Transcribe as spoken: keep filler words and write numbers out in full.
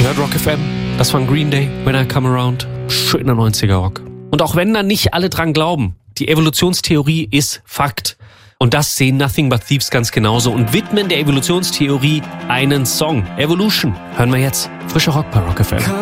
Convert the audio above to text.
hört Rock F M. Das war Green Day, When I Come Around. Schöner neunziger Rock. Und auch wenn da nicht alle dran glauben, die Evolutionstheorie ist Fakt. Und das sehen Nothing But Thieves ganz genauso und widmen der Evolutionstheorie einen Song. Evolution. Hören wir jetzt. Frischer Rock bei Rock F M.